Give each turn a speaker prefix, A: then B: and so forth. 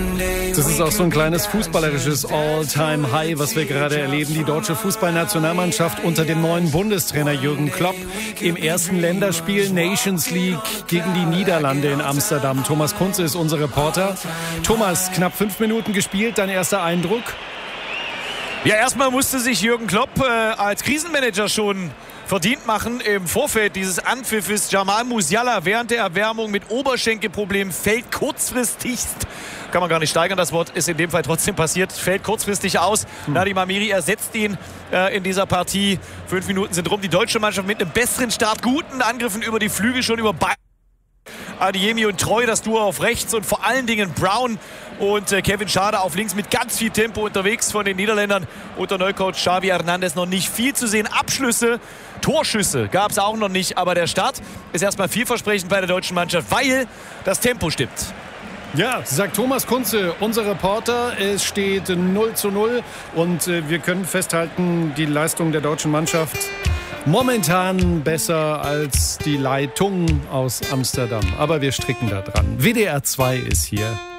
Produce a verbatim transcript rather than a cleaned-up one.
A: Das ist auch so ein kleines fußballerisches All-Time-High, was wir gerade erleben. Die deutsche Fußballnationalmannschaft unter dem neuen Bundestrainer Jürgen Klopp im ersten Länderspiel Nations League gegen die Niederlande in Amsterdam. Thomas Kunze ist unser Reporter. Thomas, knapp fünf Minuten gespielt, dein erster Eindruck?
B: Ja, erstmal musste sich Jürgen Klopp äh, als Krisenmanager schon verdient machen. Im Vorfeld dieses Anpfiffes Jamal Musiala während der Erwärmung mit Oberschenkelproblemen fällt kurzfristigst, kann man gar nicht steigern, das Wort ist in dem Fall trotzdem passiert, fällt kurzfristig aus. Hm. Nadim Amiri ersetzt ihn äh, in dieser Partie. Fünf Minuten sind rum. Die deutsche Mannschaft mit einem besseren Start, guten Angriffen über die Flügel, schon über Bayern. Adeyemi und Treu, das Duo auf rechts und vor allen Dingen Brown und äh, Kevin Schade auf links mit ganz viel Tempo unterwegs von den Niederländern. Unter Neucoach Xavi Hernandez noch nicht viel zu sehen. Abschlüsse, Torschüsse gab es auch noch nicht, aber der Start ist erstmal vielversprechend bei der deutschen Mannschaft, weil das Tempo stimmt.
A: Ja, sagt Thomas Kunze, unser Reporter. Es steht null zu null und äh, wir können festhalten, die Leistung der deutschen Mannschaft momentan besser als die Leitung aus Amsterdam. Aber wir stricken da dran. W D R zwei ist hier.